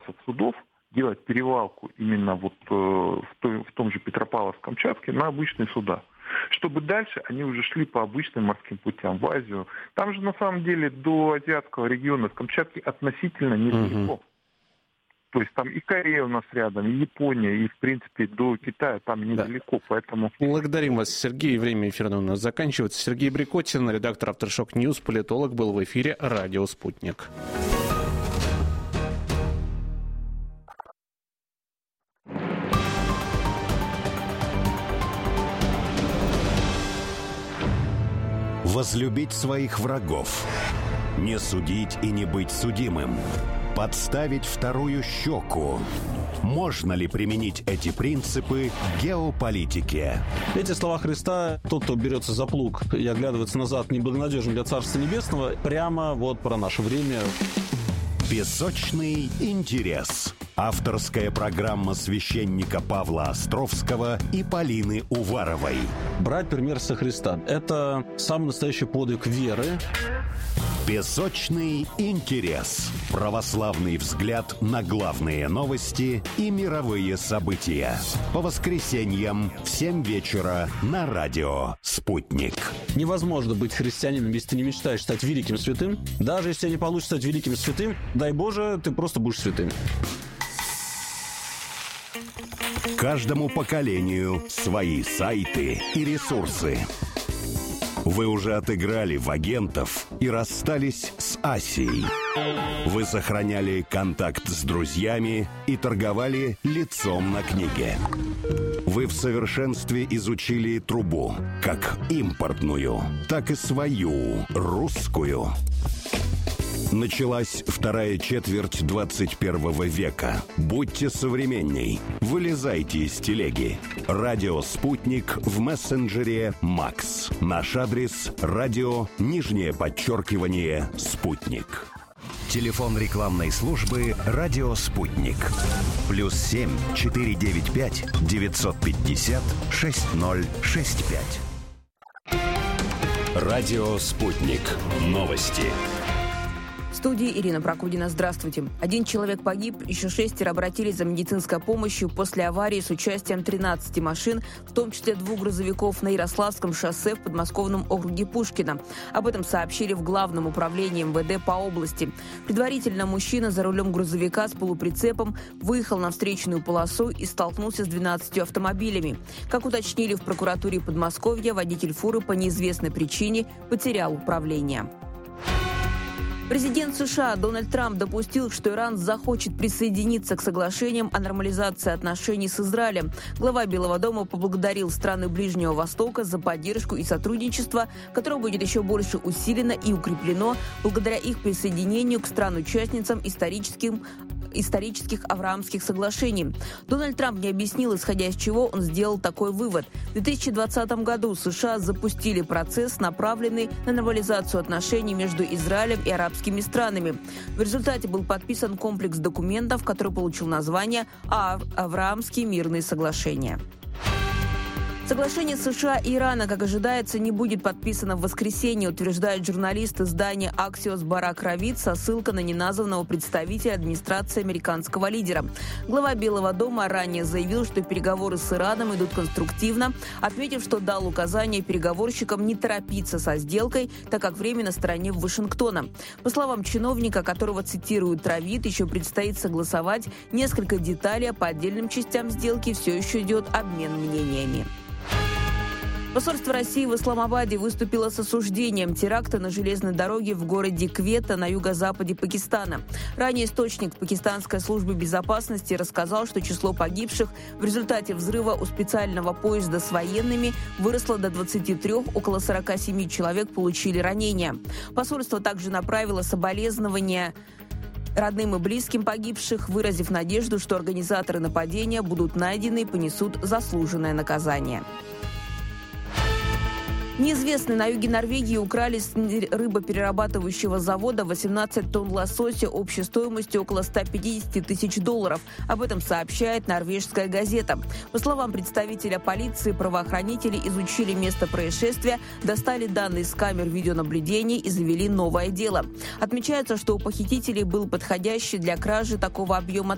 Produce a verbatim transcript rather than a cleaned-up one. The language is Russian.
массов судов делать перевалку именно вот э, в, той, в том же Петропавловск-Камчатске на обычные суда. Чтобы дальше они уже шли по обычным морским путям в Азию. Там же на самом деле до азиатского региона с Камчатки относительно недалеко. Угу. То есть там и Корея у нас рядом, и Япония, и в принципе до Китая там недалеко, да. Поэтому... Благодарим вас, Сергей. Время эфира у нас заканчивается. Сергей Брикотин, редактор Aftershock News, политолог, был в эфире «Радио Спутник». Возлюбить своих врагов, не судить и не быть судимым, подставить вторую щеку. Можно ли применить эти принципы в геополитике? Эти слова Христа, тот, кто берется за плуг и оглядывается назад, неблагонадежен для Царства Небесного, прямо вот про наше время. Песочный интерес. Авторская программа священника Павла Островского и Полины Уваровой. Брать пример со Христа – это самый настоящий подвиг веры. Песочный интерес. Православный взгляд на главные новости и мировые события. По воскресеньям в семь вечера на радио «Спутник». Невозможно быть христианином, если ты не мечтаешь стать великим святым. Даже если тебе не получится стать великим святым, дай Боже, ты просто будешь святым. Каждому поколению свои сайты и ресурсы. Вы уже отыграли в агентов и расстались с Асией. Вы сохраняли контакт с друзьями и торговали лицом на книге. Вы в совершенстве изучили трубу, как импортную, так и свою, русскую. Началась вторая четверть двадцать первого века. Будьте современней. Вылезайте из телеги. Радио «Спутник» в мессенджере «Макс». Наш адрес – радио, нижнее подчеркивание, «Спутник». Телефон рекламной службы «Радио Спутник». Плюс семь четыре девять пять девятьсот пятьдесят шесть ноль шесть пять. Радио «Спутник». Новости. В студии Ирина Прокудина. Здравствуйте. Один человек погиб, еще шестеро обратились за медицинской помощью после аварии с участием тринадцати машин, в том числе двух грузовиков на Ярославском шоссе в подмосковном округе Пушкино. Об этом сообщили в Главном управлении эм вэ дэ по области. Предварительно мужчина за рулем грузовика с полуприцепом выехал на встречную полосу и столкнулся с двенадцатью автомобилями. Как уточнили в прокуратуре Подмосковья, водитель фуры по неизвестной причине потерял управление. Президент США Дональд Трамп допустил, что Иран захочет присоединиться к соглашениям о нормализации отношений с Израилем. Глава Белого дома поблагодарил страны Ближнего Востока за поддержку и сотрудничество, которое будет еще больше усилено и укреплено благодаря их присоединению к стран-участницам историческим исторических Авраамских соглашений. Дональд Трамп не объяснил, исходя из чего он сделал такой вывод. В две тысячи двадцатом году США запустили процесс, направленный на нормализацию отношений между Израилем и арабскими странами. В результате был подписан комплекс документов, который получил название «Авраамские мирные соглашения». Соглашение США и Ирана, как ожидается, не будет подписано в воскресенье, утверждает журналист издания «Аксиос» Барак Равид со ссылкой на неназванного представителя администрации американского лидера. Глава Белого дома ранее заявил, что переговоры с Ираном идут конструктивно, отметив, что дал указание переговорщикам не торопиться со сделкой, так как время на стороне Вашингтона. По словам чиновника, которого цитирует Равид, еще предстоит согласовать несколько деталей, а по отдельным частям сделки все еще идет обмен мнениями. Посольство России в Исламабаде выступило с осуждением теракта на железной дороге в городе Квета на юго-западе Пакистана. Ранее источник пакистанской службы безопасности рассказал, что число погибших в результате взрыва у специального поезда с военными выросло до двадцати трёх, около сорока семи человек получили ранения. Посольство также направило соболезнования родным и близким погибших, выразив надежду, что организаторы нападения будут найдены и понесут заслуженное наказание. Неизвестные на юге Норвегии украли с рыбоперерабатывающего завода восемнадцать тонн лосося общей стоимостью около ста пятидесяти тысяч долларов. Об этом сообщает норвежская газета. По словам представителя полиции, правоохранители изучили место происшествия, достали данные с камер видеонаблюдения и завели новое дело. Отмечается, что у похитителей был подходящий для кражи такого объема